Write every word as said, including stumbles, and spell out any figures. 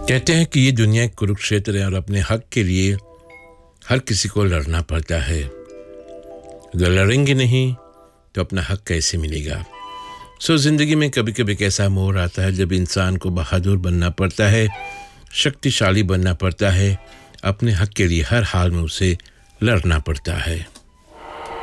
कहते हैं कि ये दुनिया एक कुरुक्षेत्र है और अपने हक के लिए हर किसी को लड़ना पड़ता है। अगर लड़ेंगे नहीं तो अपना हक कैसे मिलेगा। सो ज़िंदगी में कभी कभी कैसा मोड़ आता है जब इंसान को बहादुर बनना पड़ता है, शक्तिशाली बनना पड़ता है, अपने हक के लिए हर हाल में उसे लड़ना पड़ता है।